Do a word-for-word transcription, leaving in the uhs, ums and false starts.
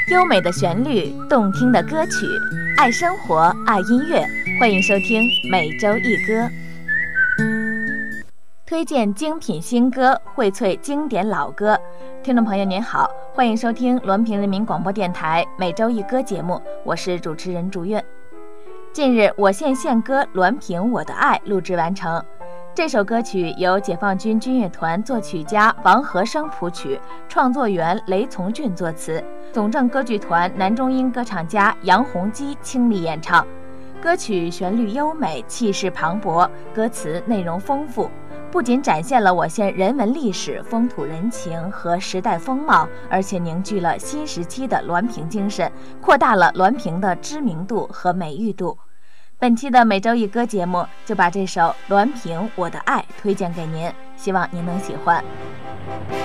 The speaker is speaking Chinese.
优美的旋律，动听的歌曲，爱生活，爱音乐，欢迎收听每周一歌，推荐精品新歌，荟萃经典老歌。听众朋友您好，欢迎收听滦平人民广播电台每周一歌节目，我是主持人竹韵。近日，我县献歌《滦平我的爱》录制完成。这首歌曲由解放军军乐团作曲家王和生谱曲，创作员雷从俊作词，总政歌剧团男中音歌唱家杨洪基倾力演唱。歌曲旋律优美，气势磅礴，歌词内容丰富，不仅展现了我县人文历史、风土人情和时代风貌，而且凝聚了新时期的滦平精神，扩大了滦平的知名度和美誉度。本期的每周一歌节目就把这首《滦平我的爱》推荐给您，希望您能喜欢。